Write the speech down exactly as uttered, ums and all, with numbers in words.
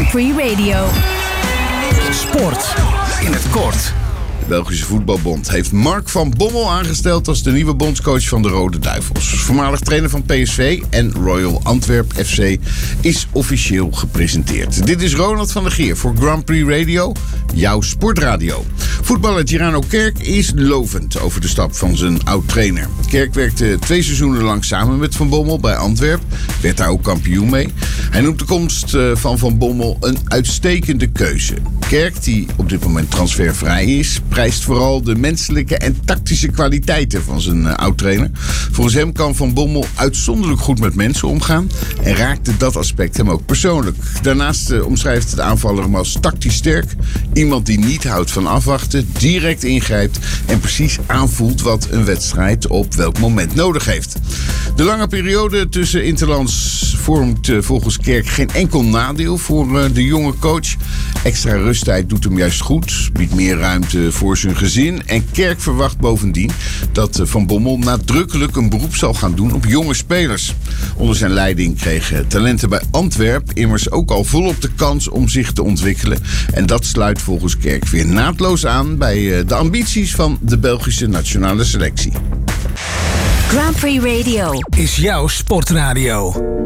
Grand Prix Radio. Sport in het kort. De Belgische Voetbalbond heeft Mark van Bommel aangesteld als de nieuwe bondscoach van de Rode Duivels. Voormalig trainer van P S V en Royal Antwerp F C is officieel gepresenteerd. Dit is Ronald van der Geer voor Grand Prix Radio, jouw sportradio. Voetballer Girano Kerk is lovend over de stap van zijn oud-trainer. Kerk werkte twee seizoenen lang samen met Van Bommel bij Antwerp, werd daar ook kampioen mee. Hij noemt de komst van Van Bommel een uitstekende keuze. Kerk, die op dit moment transfervrij is, prijst vooral de menselijke en tactische kwaliteiten van zijn uh, oud-trainer. Volgens hem kan Van Bommel uitzonderlijk goed met mensen omgaan en raakte dat aspect hem ook persoonlijk. Daarnaast uh, omschrijft de aanvaller hem als tactisch sterk. Iemand die niet houdt van afwachten, direct ingrijpt en precies aanvoelt wat een wedstrijd op welk moment nodig heeft. De lange periode tussen interlands vormt uh, volgens Kerk geen enkel nadeel voor uh, de jonge coach. Extra rusttijd doet hem juist goed, biedt meer ruimte voor zijn gezin. En Kerk verwacht bovendien dat Van Bommel nadrukkelijk een beroep zal gaan doen op jonge spelers. Onder zijn leiding kregen talenten bij Antwerp immers ook al volop de kans om zich te ontwikkelen. En dat sluit volgens Kerk weer naadloos aan bij de ambities van de Belgische nationale selectie. Grand Prix Radio is jouw sportradio.